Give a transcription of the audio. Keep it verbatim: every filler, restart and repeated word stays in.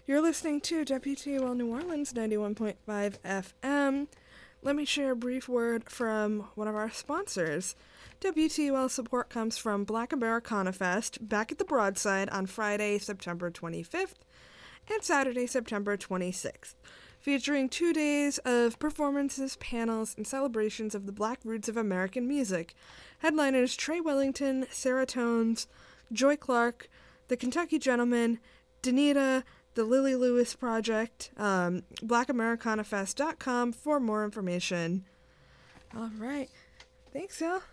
You're listening to W T U L New Orleans ninety-one point five F M. Let me share a brief word from one of our sponsors. W T U L support comes from Black Americana Fest back at the Broadside on Friday, September twenty-fifth and Saturday, September twenty-sixth, featuring two days of performances, panels, and celebrations of the Black roots of American music. Headliners Trey Wellington, Sarah Tones, Joy Clark, The Kentucky Gentlemen, Danita, The Lily Lewis Project, um, black americana fest dot com for more information. All right. Thanks, y'all.